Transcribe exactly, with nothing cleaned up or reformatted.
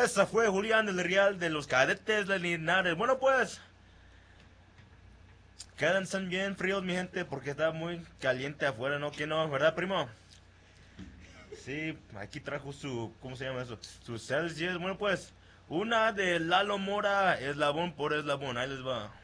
Esa fue Julián del Real de los Cadetes de Linares. Bueno, pues, quédense bien fríos, mi gente, porque está muy caliente afuera, ¿no? ¿Quién no? ¿Verdad, primo? Sí, aquí trajo su, ¿cómo se llama eso? Su Celsius. Bueno, pues, una de Lalo Mora, eslabón por eslabón. Ahí les va.